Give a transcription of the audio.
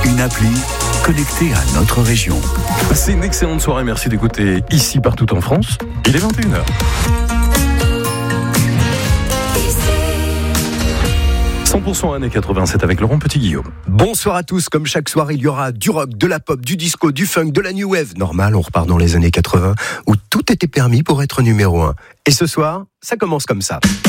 une appli connectée à notre région. C'est une excellente soirée, merci d'écouter ici partout en France. Il est 21h. Années 87 avec Laurent Petit-Guillaume. Bonsoir à tous, comme chaque soir il y aura du rock, de la pop, du disco, du funk, de la new wave. Normal, on repart dans les années 80 où tout était permis pour être numéro 1. Et ce soir, ça commence comme ça.